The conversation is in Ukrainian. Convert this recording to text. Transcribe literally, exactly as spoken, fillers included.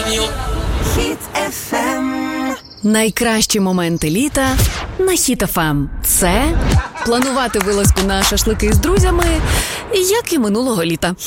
Хіт еф ем. Найкращі моменти літа на Хіт еф ем. Це планувати вилазку на шашлики з друзями, як і минулого літа.